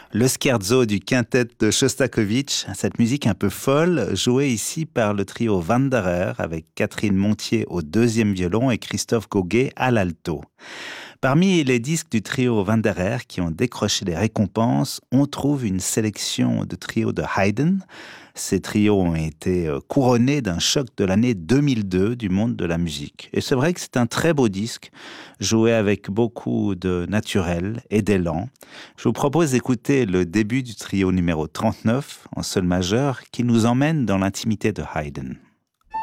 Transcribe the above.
Le scherzo du quintet de Shostakovich, cette musique un peu folle, jouée ici par le trio Wanderer avec Catherine Montier au deuxième violon et Christophe Gauguet à l'alto. Parmi les disques du trio Wanderer qui ont décroché des récompenses, on trouve une sélection de trios de Haydn. Ces trios ont été couronnés d'un choc de l'année 2002 du monde de la musique. Et c'est vrai que c'est un très beau disque, joué avec beaucoup de naturel et d'élan. Je vous propose d'écouter le début du trio numéro 39 en sol majeur qui nous emmène dans l'intimité de Haydn.